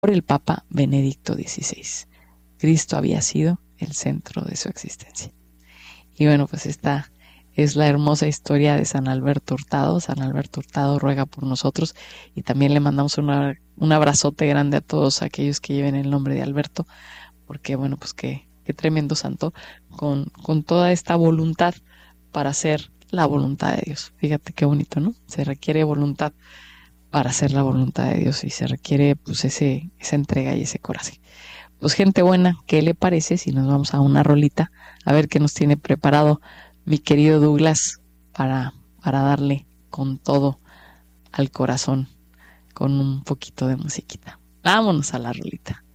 por el Papa Benedicto XVI. Cristo había sido el centro de su existencia. Y bueno, pues esta es la hermosa historia de San Alberto Hurtado. San Alberto Hurtado ruega por nosotros y también le mandamos un abrazote grande a todos aquellos que lleven el nombre de Alberto, porque bueno, pues qué tremendo santo, con toda esta voluntad para hacer la voluntad de Dios. Fíjate qué bonito, ¿no? Se requiere voluntad para hacer la voluntad de Dios y se requiere pues esa entrega y ese coraje. Pues gente buena, ¿qué le parece si nos vamos a una rolita a ver qué nos tiene preparado mi querido Douglas para darle con todo al corazón con un poquito de musiquita? Vámonos a la rolita.